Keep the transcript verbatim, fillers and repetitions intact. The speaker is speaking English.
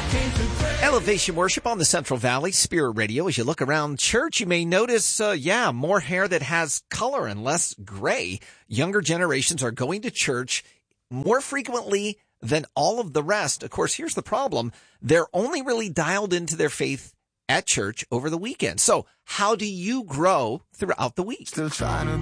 Elevation Worship on the Central Valley Spirit Radio. As you look around church, you may notice, uh, yeah, more hair that has color and less gray. Younger generations are going to church more frequently than all of the rest. Of course, here's the problem. They're only really dialed into their faith at church over the weekend. So how do you grow throughout the week? Still trying to